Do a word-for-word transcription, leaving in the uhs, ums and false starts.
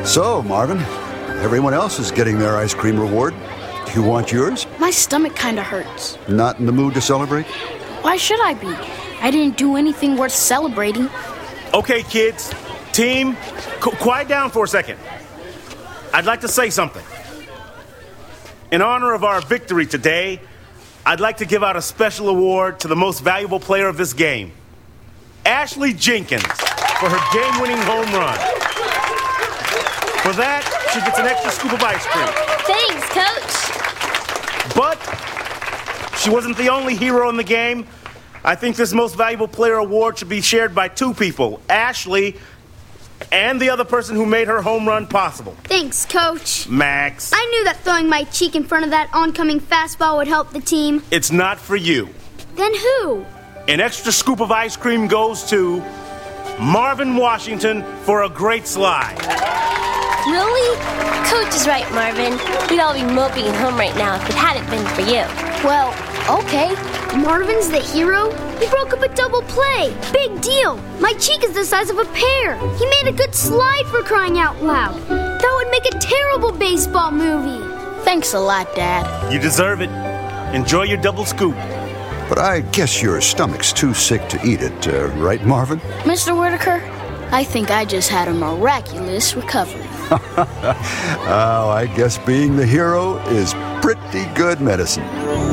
So, Marvin, everyone else is getting their ice cream reward. Do you want yours? My stomach kind of hurts. Not in the mood to celebrate? Why should I be? I didn't do anything worth celebrating. Okay, kids. Team, qu- quiet down for a second. I'd like to say something. In honor of our victory today, I'd like to give out a special award to the most valuable player of this game, Ashley Jenkins, for her game-winning home run. For that, she gets an extra scoop of ice cream. Thanks, Coach. But she wasn't the only hero in the game. I think this most valuable player award should be shared by two people, Ashley and the other person who made her home run possible. Thanks, Coach. Max. I knew that throwing my cheek in front of that oncoming fastball would help the team. It's not for you. Then who? An extra scoop of ice cream goes to Marvin Washington for a great slide. Really? Coach is right, Marvin. We'd all be moping at home right now if it hadn't been for you. Well, okay. Marvin's the hero? He broke up a double play. Big deal. My cheek is the size of a pear. He made a good slide, for crying out loud. That would make a terrible baseball movie. Thanks a lot, Dad. You deserve it. Enjoy your double scoop. But I guess your stomach's too sick to eat it, uh, right, Marvin? Mister Whitaker, I think I just had a miraculous recovery. Oh, I guess being the hero is pretty good medicine.